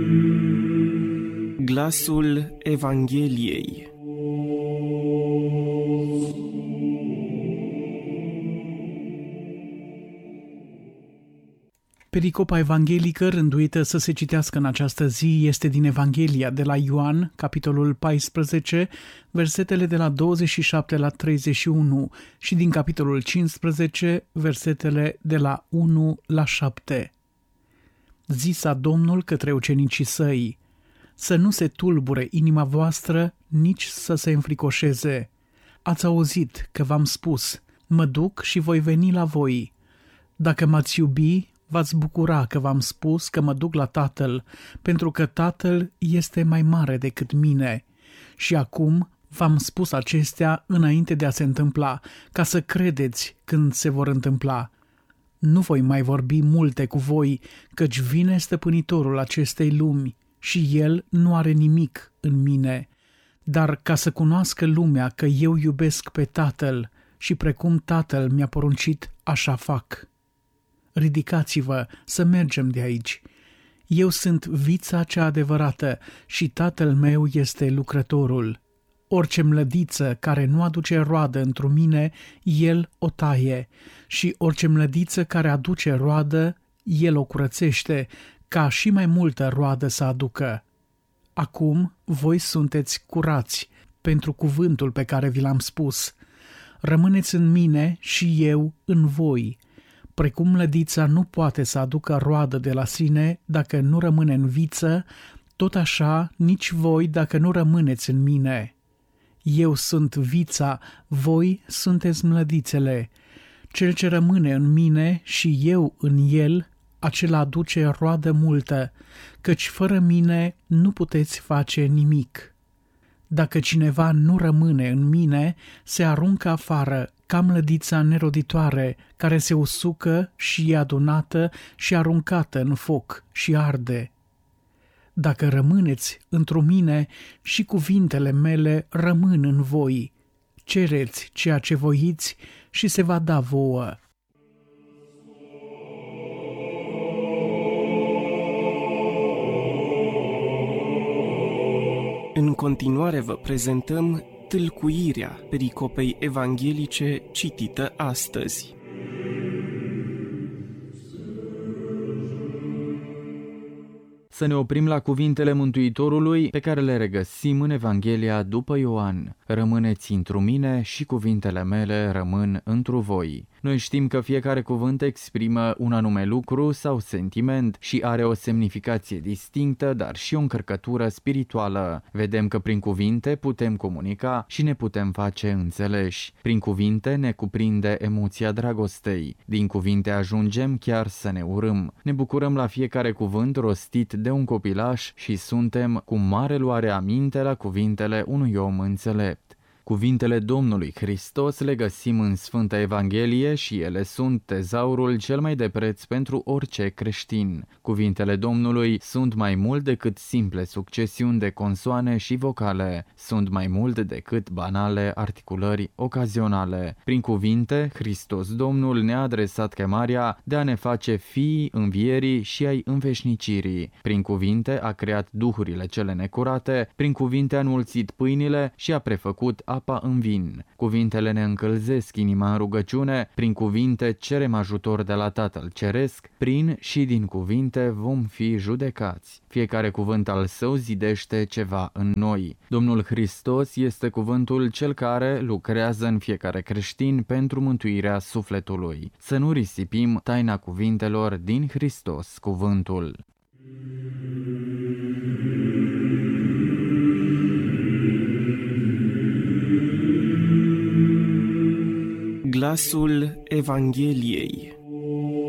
Glasul Evangheliei. Pericopa evanghelică rânduită să se citească în această zi este din Evanghelia de la Ioan, capitolul 14, versetele de la 27 la 31 și din capitolul 15, versetele de la 1 la 7. Zisa Domnul către ucenicii săi: să nu se tulbure inima voastră, nici să se înfricoșeze. Ați auzit că v-am spus: mă duc și voi veni la voi. Dacă m-ați iubi, v-ați bucura că v-am spus că mă duc la Tatăl, pentru că Tatăl este mai mare decât mine. Și acum v-am spus acestea înainte de a se întâmpla, ca să credeți când se vor întâmpla. Nu voi mai vorbi multe cu voi, căci vine stăpânitorul acestei lumi și el nu are nimic în mine. Dar ca să cunoască lumea că eu iubesc pe Tatăl și precum Tatăl mi-a poruncit, așa fac. Ridicați-vă să mergem de aici. Eu sunt vița cea adevărată și Tatăl meu este lucrătorul. Orice mlădiță care nu aduce roadă într-o mine, el o taie, și orice mlădiță care aduce roadă, el o curățește, ca și mai multă roadă să aducă. Acum voi sunteți curați pentru cuvântul pe care vi l-am spus. Rămâneți în mine și eu în voi. Precum mlădița nu poate să aducă roadă de la sine dacă nu rămâne în viță, tot așa nici voi dacă nu rămâneți în mine. Eu sunt vița, voi sunteți mlădițele. Cel ce rămâne în mine și eu în el, acela aduce roadă multă, căci fără mine nu puteți face nimic. Dacă cineva nu rămâne în mine, se aruncă afară, ca mlădița neroditoare, care se usucă și e adunată și aruncată în foc și arde. Dacă rămâneți într-o mine și cuvintele mele rămân în voi, cereți ceea ce voiți și se va da vouă. În continuare vă prezentăm tâlcuirea pericopei evanghelice citită astăzi. Să ne oprim la cuvintele Mântuitorului pe care le regăsim în Evanghelia după Ioan. Rămâneți întru mine și cuvintele mele rămân întru voi. Noi știm că fiecare cuvânt exprimă un anume lucru sau sentiment și are o semnificație distinctă, dar și o încărcătură spirituală. Vedem că prin cuvinte putem comunica și ne putem face înțeleși. Prin cuvinte ne cuprinde emoția dragostei. Din cuvinte ajungem chiar să ne urâm. Ne bucurăm la fiecare cuvânt rostit de un copilaș și suntem cu mare luare aminte la cuvintele unui om înțelept. Cuvintele Domnului Hristos le găsim în Sfânta Evanghelie și ele sunt tezaurul cel mai de preț pentru orice creștin. Cuvintele Domnului sunt mai mult decât simple succesiuni de consoane și vocale, sunt mai mult decât banale articulări ocazionale. Prin cuvinte, Hristos Domnul ne-a adresat chemarea de a ne face fii învierii și ai înveșnicirii. Prin cuvinte a creat duhurile cele necurate, prin cuvinte a înmulțit pâinile și a prefăcut apa în vin. Cuvintele ne încălzesc inima în rugăciune, prin cuvinte cerem ajutor de la Tatăl Ceresc, prin și din cuvinte vom fi judecați. Fiecare cuvânt al său zidește ceva în noi. Domnul Hristos este cuvântul cel care lucrează în fiecare creștin pentru mântuirea sufletului. Să nu risipim taina cuvintelor din Hristos, cuvântul. Glasul Evangheliei.